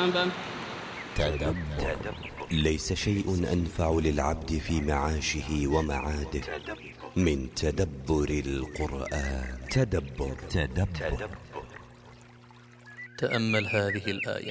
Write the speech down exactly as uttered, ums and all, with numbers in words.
مرحبا. تدبر. ليس شيء أنفع للعبد في معاشه ومعاده من تدبر القرآن. تدبر. تدبر. تأمل هذه الآية: